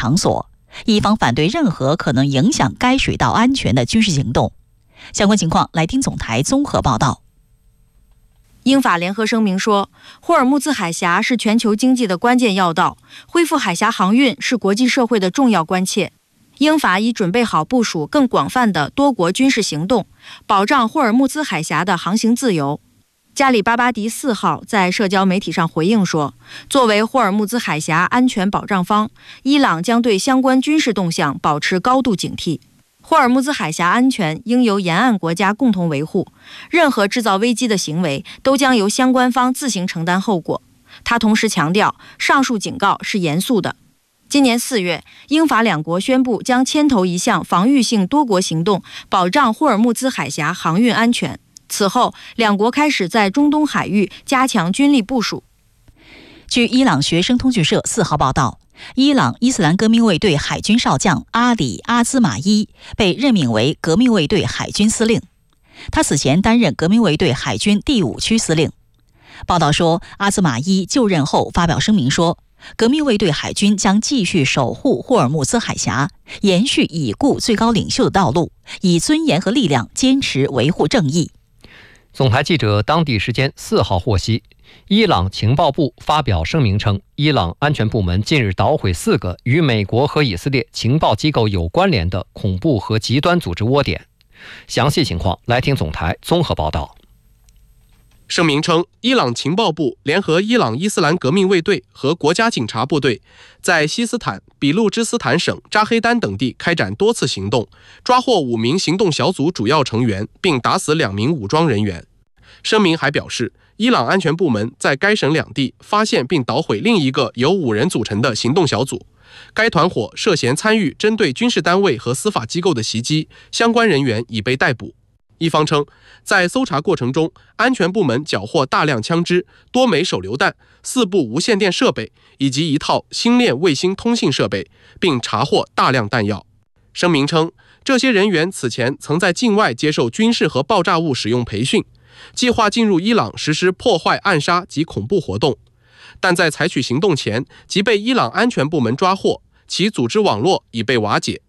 场所，伊方反对任何可能影响该水道安全的军事行动。相关情况，来听总台综合报道。 英法联合声明说，霍尔木兹海峡是全球经济的关键要道，恢复海峡航运是国际社会的重要关切。英法已准备好部署更广泛的多国军事行动，保障霍尔木兹海峡的航行自由。加里巴巴迪4号在社交媒体上回应说，作为霍尔木兹海峡安全保障方，伊朗将对相关军事动向保持高度警惕。霍尔木兹海峡安全应由沿岸国家共同维护，任何制造危机的行为都将由相关方自行承担后果。他同时强调，上述警告是严肃的。今年4月，英法两国宣布将牵头一项防御性多国行动，保障霍尔木兹海峡航运安全。此后，两国开始在中东海域加强军力部署。 据伊朗学生通讯社4号报道，伊朗伊斯兰革命卫队海军少将阿里·阿兹马伊被任命为革命卫队海军司令。他此前担任革命卫队海军第5区司令。报道说，阿兹马伊就任后发表声明说，革命卫队海军将继续守护霍尔木兹海峡，延续已故最高领袖的道路，以尊严和力量坚持维护正义。 总台记者当地时间4号获悉，伊朗情报部发表声明称，伊朗安全部门近日捣毁4个与美国和以色列情报机构有关联的恐怖和极端组织窝点。详细情况，来听总台综合报道。 声明称，伊朗情报部联合伊朗伊斯兰革命卫队和国家警察部队，在西斯坦、俾路支斯坦省扎黑丹等地开展多次行动，抓获5名行动小组主要成员，并打死2名武装人员。声明还表示，伊朗安全部门在该省2地发现并捣毁另一个由5人组成的行动小组，该团伙涉嫌参与针对军事单位和司法机构的袭击，相关人员已被逮捕。一方称，在搜查过程中，安全部门缴获大量枪支、多枚手榴弹、4部无线电设备以及一套星链卫星通信设备，并查获大量弹药。声明称，这些人员此前曾在境外接受军事和爆炸物使用培训，计划进入伊朗实施破坏、暗杀及恐怖活动，但在采取行动前即被伊朗安全部门抓获，其组织网络已被瓦解。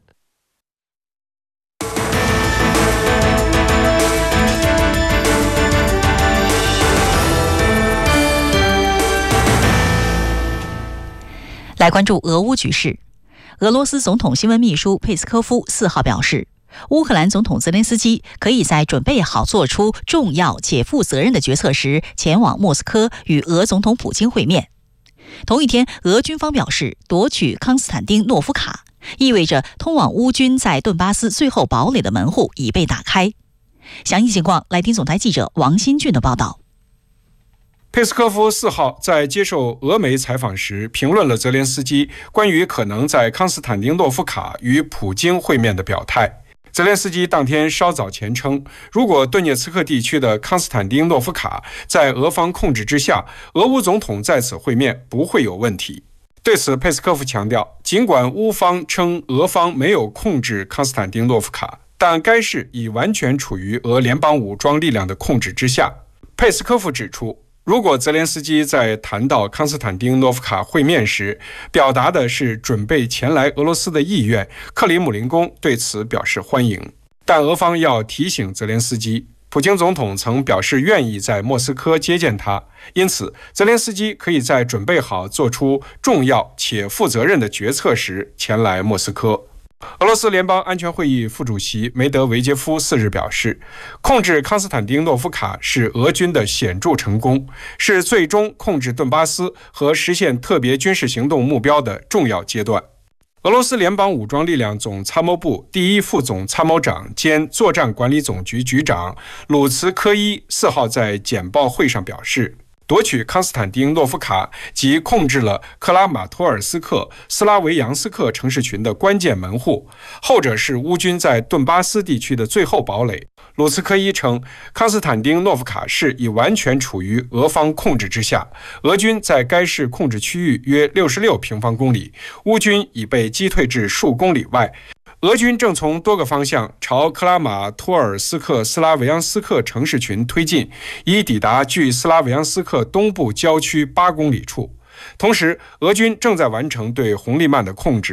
来关注俄乌局势。俄罗斯总统新闻秘书佩斯科夫4号表示，乌克兰总统泽连斯基可以在准备好做出重要且负责任的决策时，前往莫斯科与俄总统普京会面。同一天，俄军方表示，夺取康斯坦丁诺夫卡意味着通往乌军在顿巴斯最后堡垒的门户已被打开。详细情况，来听总台记者王新俊的报道。 佩斯科夫4号在接受俄媒采访时评论了泽连斯基关于可能在康斯坦丁诺夫卡与普京会面的表态。泽连斯基当天稍早前称，如果顿涅茨克地区的康斯坦丁诺夫卡在俄方控制之下，俄乌总统在此会面不会有问题。对此，佩斯科夫强调，尽管乌方称俄方没有控制康斯坦丁诺夫卡，但该市已完全处于俄联邦武装力量的控制之下。佩斯科夫指出，如果泽连斯基在谈到康斯坦丁诺夫卡会面时表达的是准备前来俄罗斯的意愿，克里姆林宫对此表示欢迎。但俄方要提醒泽连斯基，普京总统曾表示愿意在莫斯科接见他，因此泽连斯基可以在准备好做出重要且负责任的决策时前来莫斯科。俄罗斯联邦安全会议副主席梅德韦杰夫4日表示，控制康斯坦丁诺夫卡是俄军的显著成功，是最终控制顿巴斯和实现特别军事行动目标的重要阶段。俄罗斯联邦武装力量总参谋部第1副总参谋长兼作战管理总局局长鲁茨科伊4号在简报会上表示，夺取康斯坦丁诺夫卡及控制了克拉马托尔斯克、斯拉维扬斯克城市群的关键门户，后者是乌军在顿巴斯地区的最后堡垒。鲁茨科伊称，康斯坦丁诺夫卡市已完全处于俄方控制之下，俄军在该市控制区域约66平方公里，乌军已被击退至数公里外。俄军正从多个方向朝克拉马托尔斯克斯拉维扬斯克城市群推进，以抵达距斯拉维扬斯克东部郊区8公里处。同时，俄军正在完成对红利曼的控制。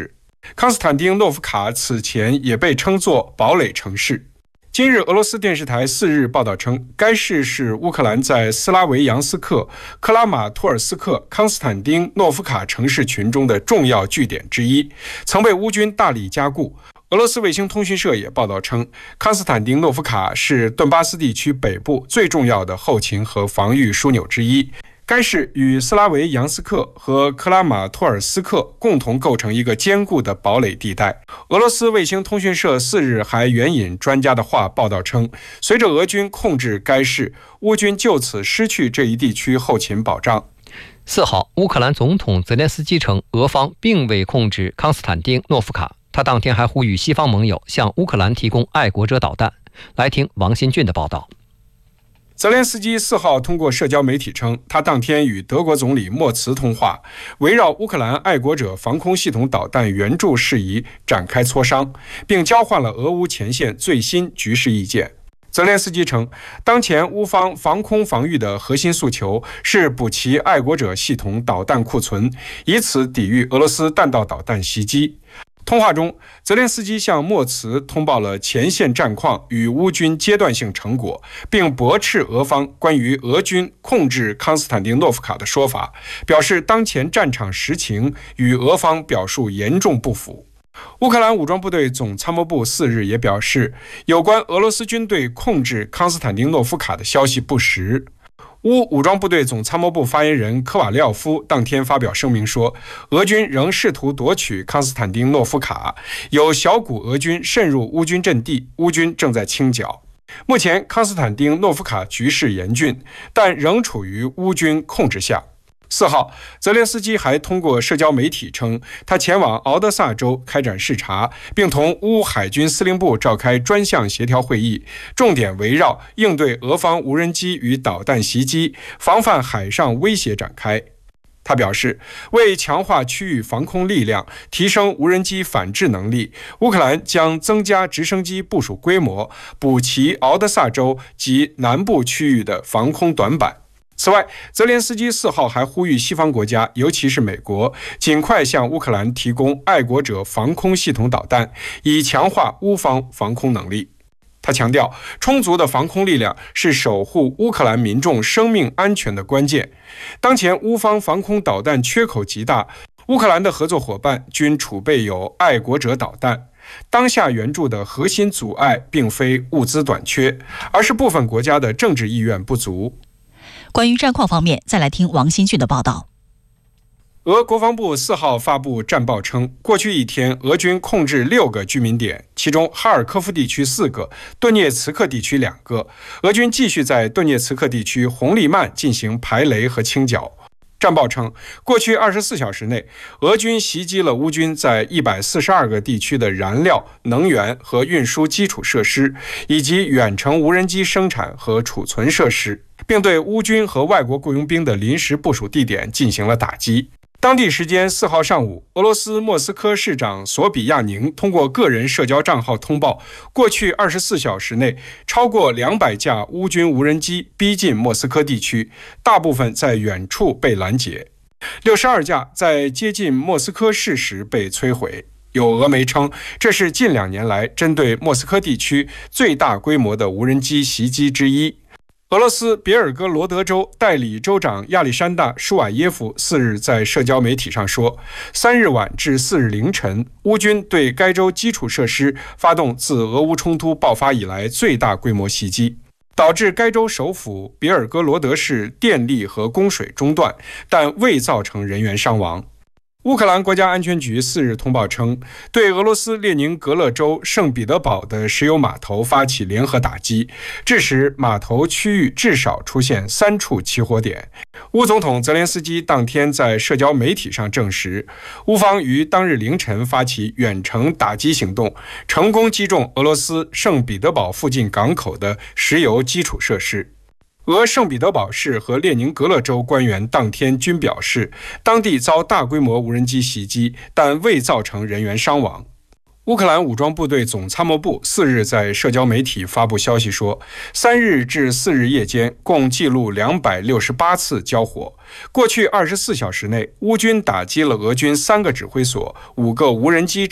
康斯坦丁诺夫卡此前也被称作堡垒城市。今日俄罗斯电视台4日报道称，该市是乌克兰在斯拉维扬斯克、克拉马托尔斯克、康斯坦丁诺夫卡城市群中的重要据点之一，曾被乌军大力加固。俄罗斯卫星通讯社也报道称，康斯坦丁诺夫卡是顿巴斯地区北部最重要的后勤和防御枢纽之一。该市与斯拉维扬斯克和克拉马托尔斯克共同构成一个坚固的堡垒地带。俄罗斯卫星通讯社4日还援引专家的话报道称，随着俄军控制该市，乌军就此失去这一地区后勤保障。 4号，乌克兰总统泽连斯基称，俄方并未控制康斯坦丁诺夫卡。他当天还呼吁西方盟友向乌克兰提供爱国者导弹。来听王新俊的报道。 泽连斯基4号通过社交媒体称，他当天与德国总理默茨通话，围绕乌克兰爱国者防空系统导弹援助事宜展开磋商，并交换了俄乌前线最新局势意见。泽连斯基称，当前乌方防空防御的核心诉求是补齐爱国者系统导弹库存，以此抵御俄罗斯弹道导弹袭击。通话中，泽连斯基向默茨通报了前线战况与乌军阶段性成果，并驳斥俄方关于俄军控制康斯坦丁诺夫卡的说法，表示当前战场实情与俄方表述严重不符。乌克兰武装部队总参谋部4日也表示，有关俄罗斯军队控制康斯坦丁诺夫卡的消息不实。乌武装部队总参谋部发言人科瓦廖夫当天发表声明说，俄军仍试图夺取康斯坦丁诺夫卡，有小股俄军渗入乌军阵地，乌军正在清剿。目前康斯坦丁诺夫卡局势严峻，但仍处于乌军控制下。4号，泽连斯基还通过社交媒体称，他前往敖德萨州开展视察，并同乌海军司令部召开专项协调会议，重点围绕应对俄方无人机与导弹袭击、防范海上威胁展开。他表示，为强化区域防空力量，提升无人机反制能力，乌克兰将增加直升机部署规模，补齐敖德萨州及南部区域的防空短板。此外，泽连斯基4号还呼吁西方国家，尤其是美国，尽快向乌克兰提供爱国者防空系统导弹，以强化乌方防空能力。他强调，充足的防空力量是守护乌克兰民众生命安全的关键。当前乌方防空导弹缺口极大，乌克兰的合作伙伴均储备有爱国者导弹。当下援助的核心阻碍并非物资短缺，而是部分国家的政治意愿不足。 关于战况方面，再来听王新俊的报道。 俄国防部4号发布战报称，过去一天，俄军控制6个居民点，其中哈尔科夫地区4个，顿涅茨克地区2个。俄军继续在顿涅茨克地区红利曼进行排雷和清剿。战报称，过去24小时内，俄军袭击了乌军在142个地区的燃料、能源和运输基础设施，以及远程无人机生产和储存设施，并对乌军和外国雇佣兵的临时部署地点进行了打击。当地时间4号上午，俄罗斯莫斯科市长索比亚宁通过个人社交账号通报，过去24小时内，超过200架乌军无人机逼近莫斯科地区，大部分在远处被拦截，62架在接近莫斯科市时被摧毁。有俄媒称，这是近2年来针对莫斯科地区最大规模的无人机袭击之一。俄罗斯别尔哥罗德州代理州长亚历山大·舒瓦耶夫4日在社交媒体上说，3日晚至4日凌晨，乌军对该州基础设施发动自俄乌冲突爆发以来最大规模袭击，导致该州首府别尔哥罗德市电力和供水中断，但未造成人员伤亡。乌克兰国家安全局4日通报称，对俄罗斯列宁格勒州圣彼得堡的石油码头发起联合打击，致使码头区域至少出现3处起火点。乌总统泽连斯基当天在社交媒体上证实，乌方于当日凌晨发起远程打击行动，成功击中俄罗斯圣彼得堡附近港口的石油基础设施。俄圣彼得堡市和列宁格勒州官员当天均表示，当地遭大规模无人机袭击，但未造成人员伤亡。乌克兰武装部队总参谋部4日在社交媒体发布消息说，3日至4日夜间共记录268次交火。过去24小时内，乌军打击了俄军3个指挥所、5个无人机